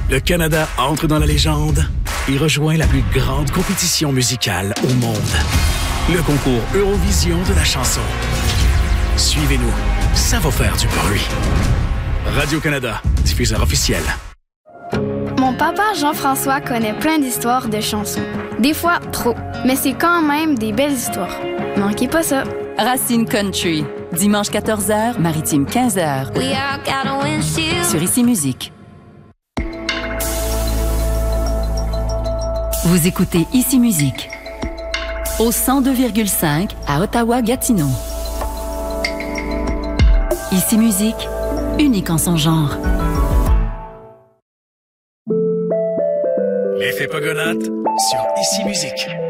Le Canada entre dans la légende et rejoint la plus grande compétition musicale au monde. Le concours Eurovision de la chanson. Suivez-nous, ça va faire du bruit. Radio-Canada, diffuseur officiel. Mon papa Jean-François connaît plein d'histoires de chansons. Des fois, trop. Mais c'est quand même des belles histoires. Manquez pas ça. Racine Country. Dimanche 14h, Maritime 15h. Sur Ici Musique. Vous écoutez Ici Musique. Au 102,5 à Ottawa-Gatineau. Ici Musique, unique en son genre. L'effet Pogonatte sur Ici Musique.